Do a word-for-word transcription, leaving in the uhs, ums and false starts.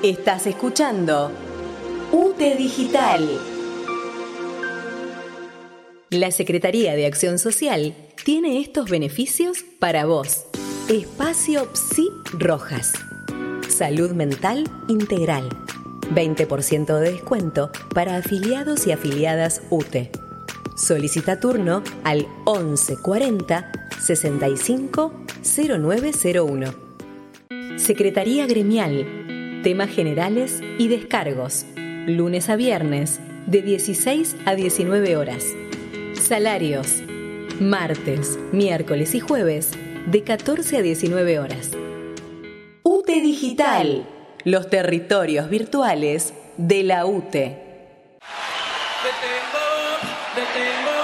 Estás escuchando U T E Digital. La Secretaría de Acción Social tiene estos beneficios para vos. Espacio Psi Rojas. Salud mental integral. veinte por ciento de descuento para afiliados y afiliadas U T E. Solicita turno al once cuarenta sesenta y cinco cero nueve cero uno. Secretaría Gremial. Temas generales y descargos. Lunes a viernes de dieciséis a diecinueve horas. Salarios. Martes, miércoles y jueves de catorce a diecinueve horas. U T E Digital. Los territorios virtuales de la U T E. Detengo, detengo.